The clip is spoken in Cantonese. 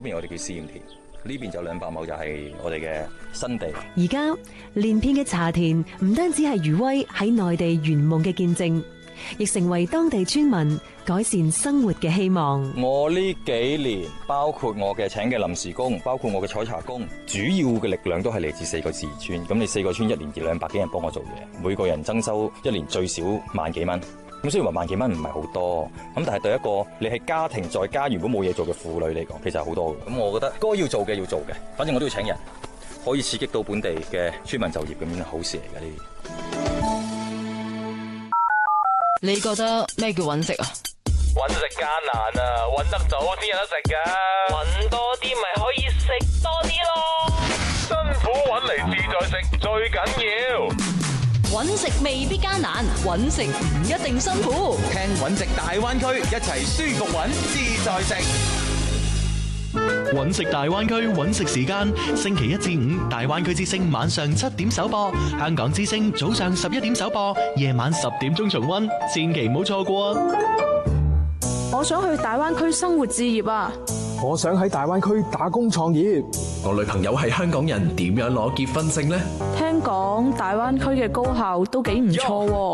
呢邊我哋叫試驗田，呢邊就200畝就係我哋嘅新地。 而家連片嘅茶田唔單止係餘威喺內地圓夢嘅見證，亦成為當地村民改善生活嘅希望。 我呢幾年，包括我嘅請嘅臨時工，包括我嘅採茶工，主要嘅力量都係嚟自4個自然村。咁你4個村1年200幾人幫我做嘢，每個人增收1年最少萬幾蚊。咁雖然話萬幾蚊唔係好多，咁但係對一個你係家庭在家原本冇嘢做嘅婦女嚟講，其實係好多嘅。咁我覺得該要做嘅要做嘅，反正我都要請人，可以刺激到本地嘅村民就業，咁樣係好事嚟嘅呢啲。 你覺得咩叫揾食啊？ 揾食艱難啊，揾得早先有得食噶。揾多啲咪可以食多啲咯。辛苦揾嚟自在食最緊要。 揾食未必艱難，揾食唔一定辛苦。 聽揾食大灣區，一齊舒服揾，自在食。 揾食大灣區揾食時間，星期1至5大灣區之聲晚上7點首播，香港之聲早上11點首播，夜晚10點鐘重溫，千祈唔好錯過啊！ 我想去大灣區生活置業啊！ 我想喺大灣區打工創業。 我女朋友係香港人，點樣攞結婚證呢？ 聽講大灣區嘅高校都幾唔錯喎。